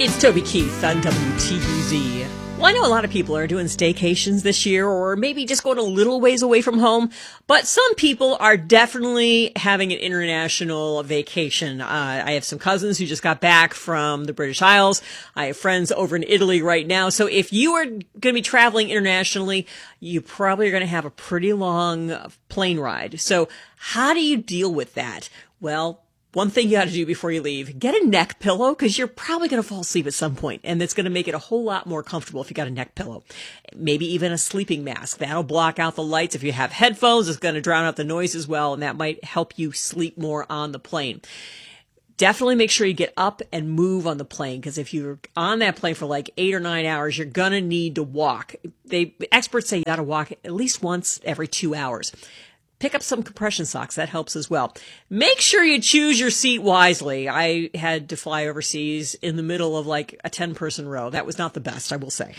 It's Toby Keith on WTUZ. Well, I know a lot of people are doing staycations this year, or maybe just going a little ways away from home, but some people are definitely having an international vacation. I have some cousins who just got back from the British Isles. I have friends over in Italy right now. So if you are going to be traveling internationally, you probably are going to have a pretty long plane ride. So how do you deal with that? Well, one thing you got to do before you leave, get a neck pillow, because you're probably going to fall asleep at some point, and it's going to make it a whole lot more comfortable if you got a neck pillow. Maybe even a sleeping mask. That'll block out the lights. If you have headphones, it's going to drown out the noise as well, and that might help you sleep more on the plane. Definitely make sure you get up and move on the plane, because if you're on that plane for like 8 or 9 hours, you're going to need to walk. Experts say you got to walk at least once every 2 hours. Pick up some compression socks. That helps as well. Make sure you choose your seat wisely. I had to fly overseas in the middle of like a 10-person row. That was not the best, I will say.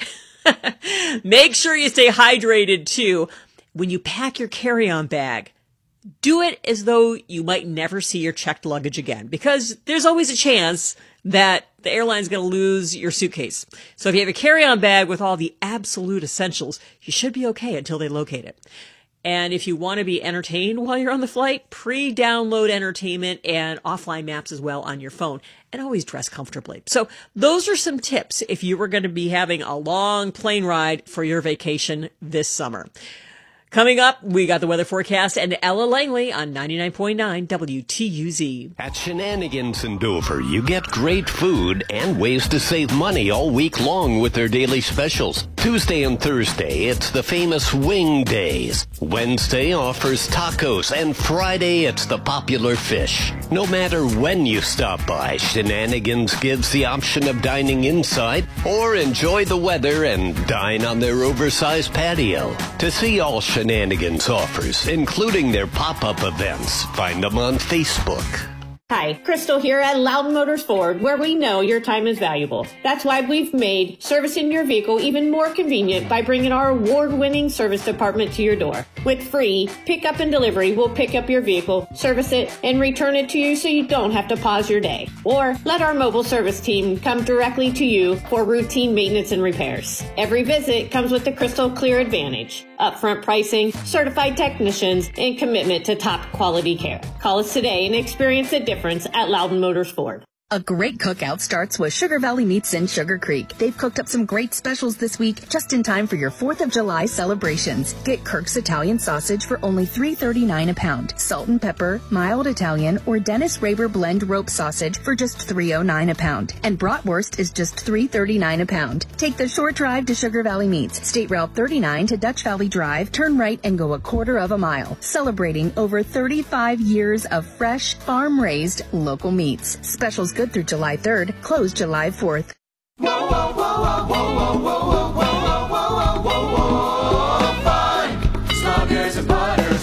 Make sure you stay hydrated too. When you pack your carry-on bag, do it as though you might never see your checked luggage again, because there's always a chance that the airline's going to lose your suitcase. So if you have a carry-on bag with all the absolute essentials, you should be okay until they locate it. And if you want to be entertained while you're on the flight, pre-download entertainment and offline maps as well on your phone, and always dress comfortably. So those are some tips if you were going to be having a long plane ride for your vacation this summer. Coming up, we got the weather forecast and Ella Langley on 99.9 WTUZ. At Shenanigans in Dover, you get great food and ways to save money all week long with their daily specials. Tuesday and Thursday, it's the famous Wing Days. Wednesday offers tacos, and Friday, it's the popular fish. No matter when you stop by, Shenanigans gives the option of dining inside or enjoy the weather and dine on their oversized patio. To see all Shenanigans offers, including their pop-up events, find them on Facebook. Hi, Crystal here at Loudon Motors Ford, where we know your time is valuable. That's why we've made servicing your vehicle even more convenient by bringing our award-winning service department to your door. With free pickup and delivery, we'll pick up your vehicle, service it, and return it to you so you don't have to pause your day. Or let our mobile service team come directly to you for routine maintenance and repairs. Every visit comes with the Crystal Clear Advantage: upfront pricing, certified technicians, and commitment to top quality care. Call us today and experience the difference at Loudon Motors Ford. A great cookout starts with Sugar Valley Meats in Sugar Creek. They've cooked up some great specials this week, just in time for your 4th of July celebrations. Get Kirk's Italian sausage for only $3.39 a pound, salt and pepper, mild Italian, or Dennis Raber blend rope sausage for just $3.09 a pound. And bratwurst is just $3.39 a pound. Take the short drive to Sugar Valley Meats, State Route 39 to Dutch Valley Drive, turn right and go a 1/4 mile. Celebrating over 35 years of fresh, farm-raised, local meats. Specials good through July 3rd, closed July 4th. Whoa, whoa, whoa, whoa, whoa, whoa, whoa, whoa, whoa, whoa, whoa, whoa, fun! Sluggers and Putters.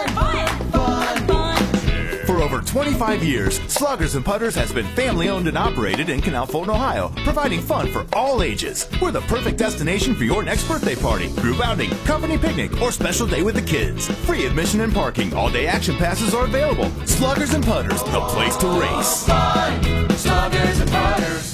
Fun. For over 25 years, Sluggers and Putters has been family-owned and operated in Canal Fulton, Ohio, providing fun for all ages. We're the perfect destination for your next birthday party, group outing, company picnic, or special day with the kids. Free admission and parking. All-day action passes are available. Sluggers and Putters, the place to race. Fun. Sluggers and Putters.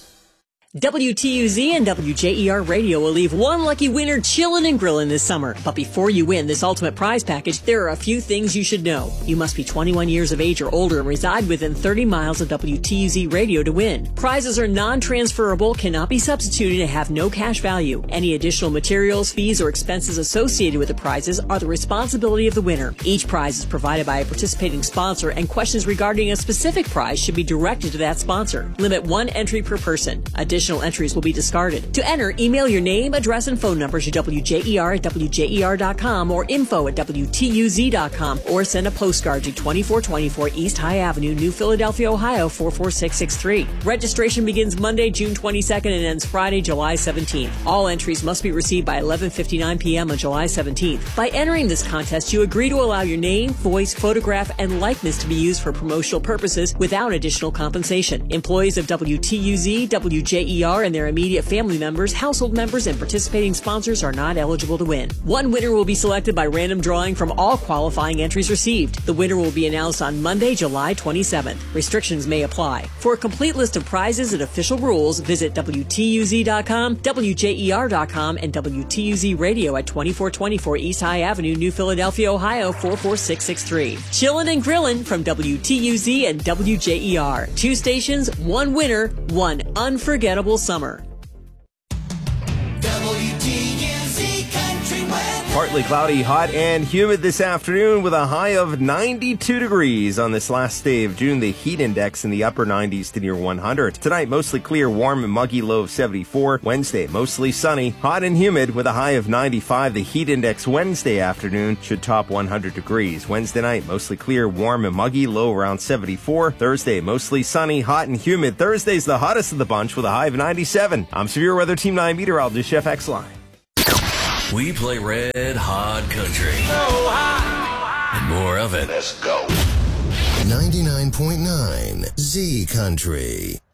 WTUZ and WJER Radio will leave one lucky winner chillin' and grillin' this summer. But before you win this ultimate prize package, there are a few things you should know. You must be 21 years of age or older and reside within 30 miles of WTUZ Radio to win. Prizes are non-transferable, cannot be substituted, and have no cash value. Any additional materials, fees, or expenses associated with the prizes are the responsibility of the winner. Each prize is provided by a participating sponsor, and questions regarding a specific prize should be directed to that sponsor. Limit 1 entry per person. Additional entries will be discarded. To enter, email your name, address, and phone numbers to WJER at WJER.com or info at WTUZ.com, or send a postcard to 2424 East High Avenue, New Philadelphia, Ohio 44663. Registration begins Monday, June 22nd and ends Friday, July 17th. All entries must be received by 11:59 p.m. on July 17th. By entering this contest, you agree to allow your name, voice, photograph, and likeness to be used for promotional purposes without additional compensation. Employees of WTUZ, WJER, WJER and their immediate family members, household members, and participating sponsors are not eligible to win. One winner will be selected by random drawing from all qualifying entries received. The winner will be announced on Monday, July 27th. Restrictions may apply. For a complete list of prizes and official rules, visit WTUZ.com, WJER.com, and WTUZ Radio at 2424 East High Avenue, New Philadelphia, Ohio 44663. Chillin' and grillin' from WTUZ and WJER. 2 stations, 1 winner, 1 unforgettable summer. WTUZ Country Weather. Partly cloudy, hot, and humid this afternoon with a high of 92 degrees on this last day of June. The heat index in the upper 90s to near 100. Tonight, mostly clear, warm, and muggy, low of 74. Wednesday, mostly sunny, hot and humid with a high of 95. The heat index Wednesday afternoon should top 100 degrees. Wednesday night, mostly clear, warm, and muggy, low around 74. Thursday, mostly sunny, hot, and humid. Thursday's the hottest of the bunch with a high of 97. I'm Severe Weather Team 9 meteorologist Chef X-Line. We play red hot country. And more of it. Let's go. 99.9 Z Country.